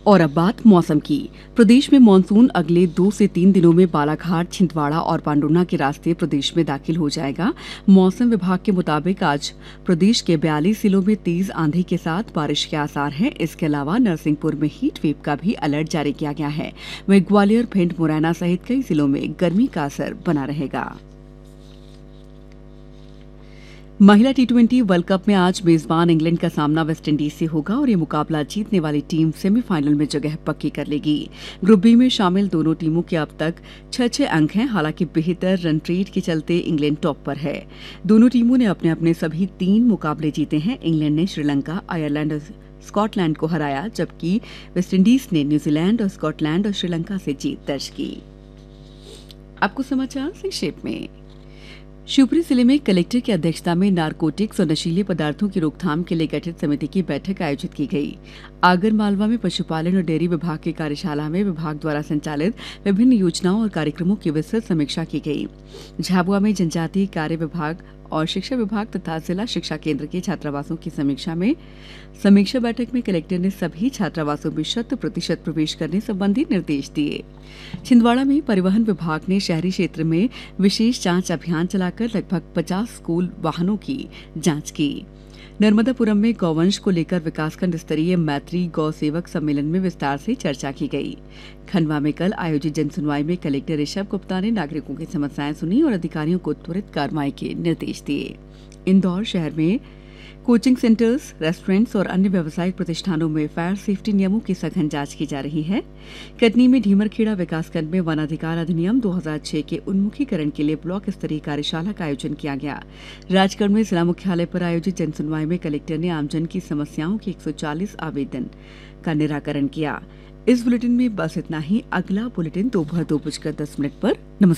और अब बात मौसम की। प्रदेश में मानसून अगले 2 से 3 दिनों में बालाघाट, छिंदवाड़ा और पांडुर्ना के रास्ते प्रदेश में दाखिल हो जाएगा। मौसम विभाग के मुताबिक आज प्रदेश के 42 जिलों में तेज आंधी के साथ बारिश के आसार हैं। इसके अलावा नरसिंहपुर में हीट वेव का भी अलर्ट जारी किया गया है। वहीं ग्वालियर, भिंड, मुरैना सहित कई जिलों में गर्मी का असर बना रहेगा। महिला टी20 वर्ल्ड कप में आज मेजबान इंग्लैंड का सामना वेस्टइंडीज से होगा और ये मुकाबला जीतने वाली टीम सेमीफाइनल में जगह पक्की कर लेगी। ग्रुप बी में शामिल दोनों टीमों के अब तक 6-6 अंक हैं। हालांकि बेहतर रन रेट के चलते इंग्लैंड टॉप पर है। दोनों टीमों ने अपने अपने सभी 3 मुकाबले जीते हैं। इंग्लैंड ने श्रीलंका, आयरलैंड और स्कॉटलैंड को हराया, जबकि वेस्टइंडीज ने न्यूजीलैंड और स्कॉटलैंड और श्रीलंका से जीत दर्ज की। आपको समाचार संक्षेप में। शिवपुरी जिले में कलेक्टर की अध्यक्षता में नारकोटिक्स और नशीले पदार्थों की रोकथाम के लिए गठित समिति की बैठक आयोजित की गई। आगर मालवा में पशुपालन और डेयरी विभाग की कार्यशाला में विभाग द्वारा संचालित विभिन्न योजनाओं और कार्यक्रमों की विस्तृत समीक्षा की गई। झाबुआ में जनजातीय कार्य विभाग और शिक्षा विभाग तथा जिला शिक्षा केंद्र के छात्रावासों की समीक्षा बैठक में कलेक्टर ने सभी छात्रावासों में 100% प्रवेश करने संबंधी निर्देश दिए। छिंदवाड़ा में परिवहन विभाग ने शहरी क्षेत्र में विशेष जांच अभियान चलाकर लगभग 50 स्कूल वाहनों की जांच की। नर्मदापुरम में गौवंश को लेकर विकासखंड स्तरीय मैत्री गौ सेवक सम्मेलन में विस्तार से चर्चा की गई। खंडवा में कल आयोजित जनसुनवाई में कलेक्टर ऋषभ गुप्ता ने नागरिकों की समस्याएं सुनी और अधिकारियों को त्वरित कार्रवाई के निर्देश दिए। इंदौर शहर में कोचिंग सेंटर्स, रेस्टोरेंट्स और अन्य व्यावसायिक प्रतिष्ठानों में फायर सेफ्टी नियमों की सघन जांच की जा रही है। कटनी में ढीमरखेड़ा विकासखंड में वन अधिकार अधिनियम 2006 के उन्मुखीकरण के लिए ब्लॉक स्तरीय कार्यशाला का आयोजन किया गया। राजगढ़ में जिला मुख्यालय पर आयोजित जनसुनवाई में कलेक्टर ने आमजन की समस्याओं के 140 आवेदन का निराकरण किया। इस बुलेटिन में बस इतना ही। अगला बुलेटिन दोपहर 2:10 पर। नमस्कार।